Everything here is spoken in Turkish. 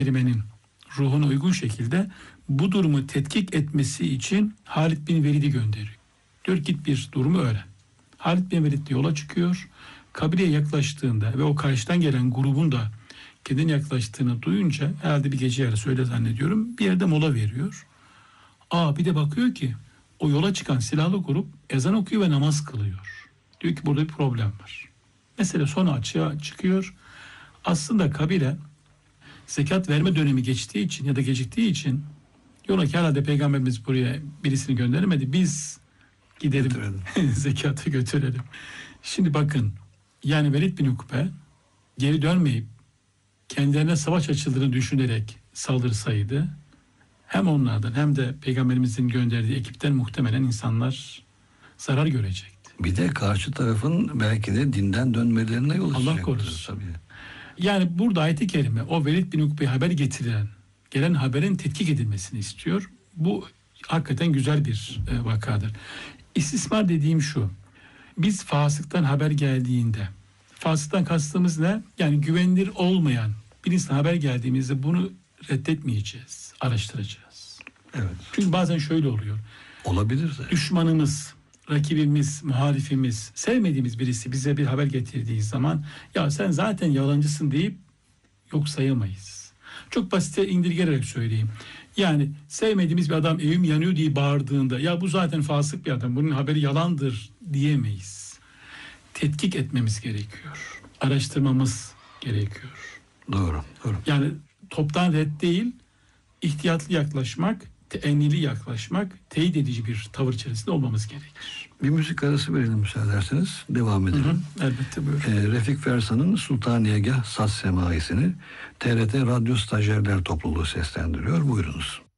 kelimenin ruhuna uygun şekilde bu durumu tetkik etmesi için Halid bin Velid'i gönderiyor. Diyor git bir durumu öğren. Halid bin Velid de yola çıkıyor. Kabileye yaklaştığında ve o karşıdan gelen grubun da kendine yaklaştığını duyunca herhalde bir gece yarısı öyle zannediyorum bir yerde mola veriyor. Bir de bakıyor ki o yola çıkan silahlı grup ezan okuyor ve namaz kılıyor. Diyor ki burada bir problem var. Mesele sonra açığa çıkıyor. Aslında kabile zekat verme dönemi geçtiği için ya da geciktiği için yola ki herhalde Peygamberimiz buraya birisini göndermedi. Biz gidelim zekatı götürelim. Şimdi bakın yani Velid bin Ukbe geri dönmeyip kendilerine savaş açıldığını düşünerek saldırsaydı hem onlardan hem de Peygamberimizin gönderdiği ekipten muhtemelen insanlar zarar görecekti. Bir de karşı tarafın belki de dinden dönmelerine yol açacaktır. Allah korusun. Tabii. Yani burada ayet-i kerime o Velid bin Ukbe'ye haber getiren, gelen haberin tetkik edilmesini istiyor. Bu hakikaten güzel bir vakadır. İstismar dediğim şu. Biz fasıktan haber geldiğinde, fasıktan kastımız ne? Yani güvenilir olmayan bir insan haber geldiğimizde bunu reddetmeyeceğiz, araştıracağız. Evet. Çünkü bazen şöyle oluyor. Olabilir de. Düşmanımız, rakibimiz, muhalifimiz, sevmediğimiz birisi bize bir haber getirdiği zaman ya sen zaten yalancısın deyip yok sayamayız. Çok basite indirgerek söyleyeyim. Yani sevmediğimiz bir adam evim yanıyor diye bağırdığında ya bu zaten fasık bir adam bunun haberi yalandır diyemeyiz. Tetkik etmemiz gerekiyor. Araştırmamız gerekiyor. Doğru. Yani toptan red değil, ihtiyatlı yaklaşmak, teennili yaklaşmak, teyit edici bir tavır içerisinde olmamız gerekir. Bir müzik arası verelim müsaade ederseniz. Devam edelim. Elbette buyurun. Refik Fersan'ın Sultaniyegah Saz Semaisi'ni TRT Radyo Stajyerler Topluluğu seslendiriyor. Buyurunuz.